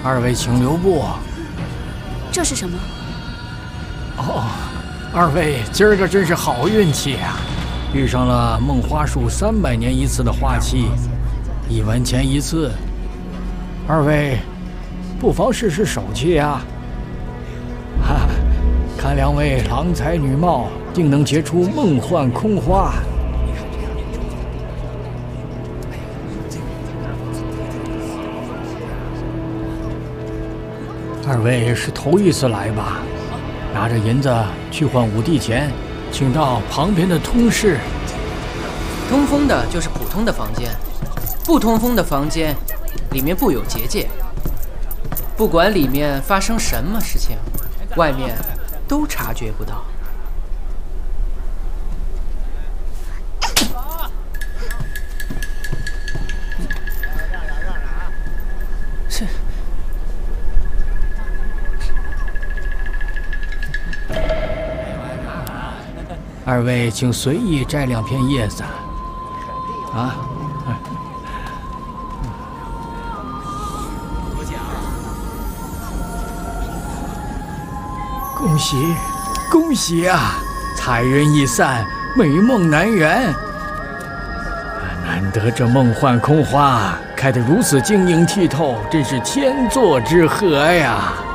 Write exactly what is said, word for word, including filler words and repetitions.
二位请留步。 这是什么？ 哦，二位今儿个真是好运气啊，遇上了梦花树三百年一次的花期，一文钱一次。二位不妨试试手气啊！哈，看两位郎才女貌，定能结出梦幻空花。二位是头一次来吧？拿着银子去换五帝钱，请到旁边的通室。 通风的就是普通的房间，不通风的房间里面布有结界，不管里面发生什么事情，外面都察觉不到。是。 二位请随意摘两片叶子。啊。恭喜，恭喜啊！财运易散，美梦难圆。难得这梦幻空花开得如此晶莹剔透，真是天作之合呀！